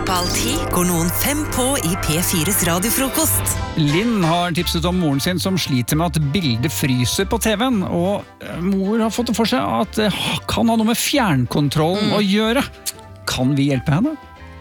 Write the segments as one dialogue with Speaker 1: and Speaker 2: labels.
Speaker 1: på 9:30 går noen 5 på i P4s radiofrokost.
Speaker 2: Linn har tipset om moren sin som sliter med at bildet fryser på TV-en, og mor har fått det for seg at det kan ha noe med fjernkontrollen å gjøre. Kan vi hjelpe henne?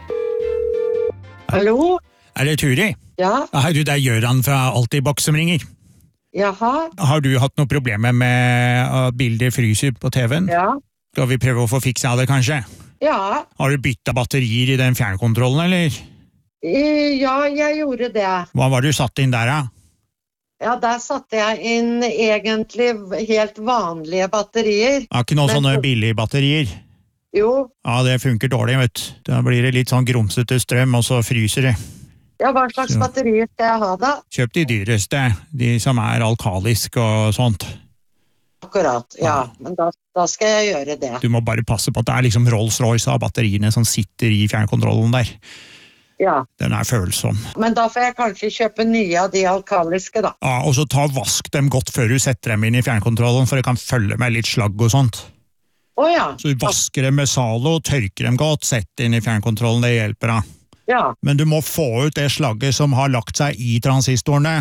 Speaker 3: Hallo?
Speaker 4: Er det Turi?
Speaker 3: Ja?
Speaker 4: Hei du, det er Gøran fra Altibox som ringer.
Speaker 3: Jaha?
Speaker 4: Har du hatt noen problemer med at bildet fryser på TV-en?
Speaker 3: Ja?
Speaker 4: Skal vi prøve å få fiksa det, kanskje?
Speaker 3: Ja?
Speaker 4: Har du byttet batterier i den fjernkontrollen, eller?
Speaker 3: Ja, jeg gjorde det.
Speaker 4: Hva var det du satt inn der, da?
Speaker 3: Ja, der satte jeg inn egentlig helt vanlige batterier.
Speaker 4: Har ikke noen sånne billige batterier?
Speaker 3: Jo.
Speaker 4: Ja, det funker dårlig, vet du. Da blir det litt sånn grumsete strøm, og så fryser det.
Speaker 3: Ja, hva slags batterier skal jeg ha da?
Speaker 4: Kjøp de dyreste, de som er alkalisk og sånt.
Speaker 3: Akkurat, ja. Men da skal jeg gjøre det.
Speaker 4: Du må bare passe på at det er liksom Rolls-Royce av batteriene som sitter i fjernkontrollen der.
Speaker 3: Ja.
Speaker 4: Den er følsom.
Speaker 3: Men da får jeg kanskje kjøpe nye av de alkaliske da.
Speaker 4: Ja, og så vask dem godt før du setter dem inn i fjernkontrollen, for det kan følge med litt slagg og sånt.
Speaker 3: Åja.
Speaker 4: Så du vasker dem med Zalo, tørker dem godt, setter inn i fjernkontrollen, det hjelper da.
Speaker 3: Ja.
Speaker 4: Men du må få ut det slagget som har lagt seg i transistorene.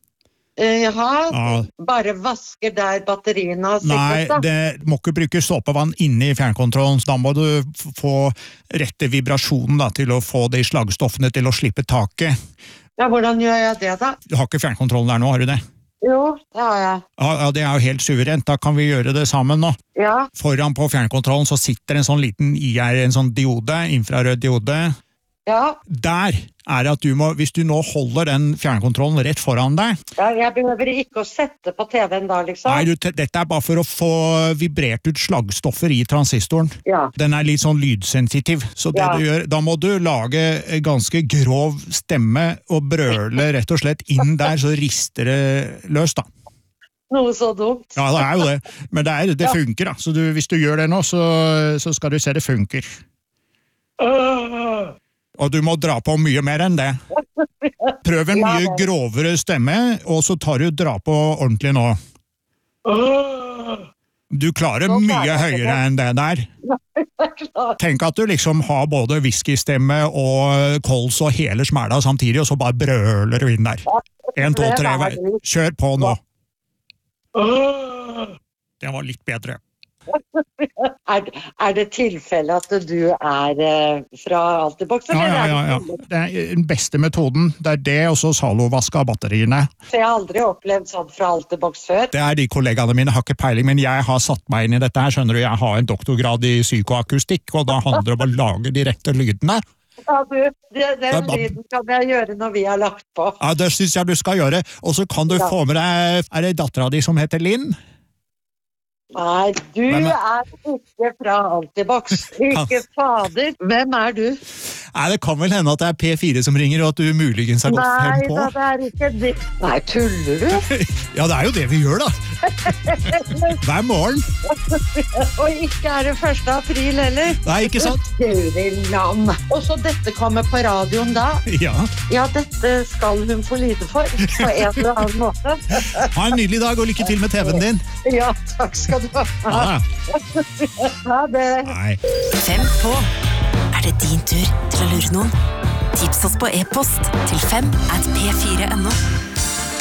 Speaker 3: Jaha, bare vasker der batteriene har sikkert da?
Speaker 4: Nei, det må ikke bruke såpevann inne i fjernkontrollen, så da må du få rette vibrasjonen da, til å få de slagstoffene til å slippe taket.
Speaker 3: Ja, hvordan gjør jeg det da?
Speaker 4: Du har ikke fjernkontrollen der nå, har du det?
Speaker 3: Jo, det har jeg.
Speaker 4: Ja, det er jo helt suverent, da kan vi gjøre det sammen nå.
Speaker 3: Ja.
Speaker 4: Foran på fjernkontrollen så sitter en sånn liten IR, en sånn diode, infrarød diode.
Speaker 3: Ja.
Speaker 4: Der er at du må, hvis du nå holder den fjernkontrollen rett foran deg.
Speaker 3: Ja, jeg behøver ikke å sette på TV-en da, liksom.
Speaker 4: Nei, dette er bare for å få vibrert ut slagstoffer i transistoren.
Speaker 3: Ja.
Speaker 4: Den er litt sånn lydsensitiv, så det du gjør, da må du lage ganske grov stemme og brøle rett og slett inn der, så rister det løs da.
Speaker 3: Noe så dumt.
Speaker 4: Ja, det er jo det, men det funker da, så hvis du gjør det nå, så skal du se det funker. Og du må dra på mye mer enn det. Prøv en mye grovere stemme, og så dra på ordentlig nå. Du klarer mye høyere enn det der. Tenk at du liksom har både whiskystemme og kols og hele smæla samtidig, og så bare brøler du inn der. 1, 2, 3, kjør på nå. Det var litt bedre.
Speaker 3: Er det tilfelle at du er fra Altibox?
Speaker 4: Ja. Det er den beste metoden. Det er det, og så Zalo-vask av batteriene.
Speaker 3: Så jeg har aldri opplevd sånn fra Altibox før?
Speaker 4: Det er de kollegaene mine, har ikke peiling, men jeg har satt meg inn i dette her, skjønner du. Jeg har en doktorgrad i psykoakustikk, og da handler det om å lage de rette lydene.
Speaker 3: Ja, den lyden kan jeg gjøre når vi har lagt på.
Speaker 4: Ja, det synes jeg du skal gjøre. Og så kan du få med deg, er det datteren din som heter Linn?
Speaker 3: Nei, du er ikke fra Altibox. Ikke fader. Hvem er du?
Speaker 4: Nei, det kan vel hende at det er P4 som ringer, og at du muligens har gått 5 på.
Speaker 3: Nei, det er ikke det. Nei, tuller du?
Speaker 4: Ja, det er jo det vi gjør da. Hver morgen.
Speaker 3: Og ikke er det 1. april heller.
Speaker 4: Nei, ikke sant?
Speaker 3: Guri land. Og så dette kommer på radioen da.
Speaker 4: Ja.
Speaker 3: Ja, dette skal hun få lide for, på en eller annen måte.
Speaker 4: Ha en nydelig dag, og lykke til med TV-en din.
Speaker 3: Ja, takk skal du ha. Ha det.
Speaker 4: Nei.
Speaker 1: 5 på. Er det din tur til å lure noen? Tips oss på e-post til 5@p4.no.